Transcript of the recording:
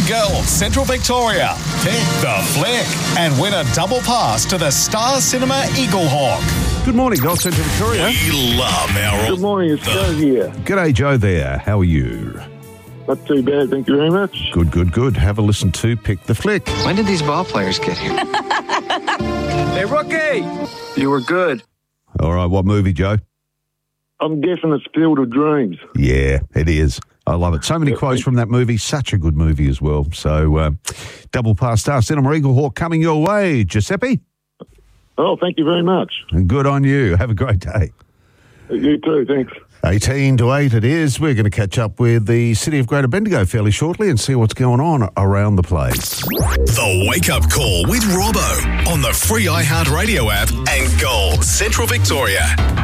Girls Central Victoria. Pick the flick and win a double pass to the Star Cinema Eagle Hawk. Good morning, Girls Central Victoria. We love our... Good morning, it's Joe here. G'day, Joe there. How are you? Not too bad, thank you very much. Good. Have a listen to Pick the Flick. When did these ball players get here? Hey, rookie! You were good. All right, what movie, Joe? I'm guessing it's Field of Dreams. Yeah, it is. I love it. So many quotes from that movie. Such a good movie as well. So, double pass Star Cinema Eagle Hawk coming your way, Giuseppe. Oh, thank you very much. And good on you. Have a great day. You too, thanks. 18 to 8 it is. We're going to catch up with the City of Greater Bendigo fairly shortly and see what's going on around the place. The Wake Up Call with Robbo on the free iHeartRadio app and Gold Central Victoria.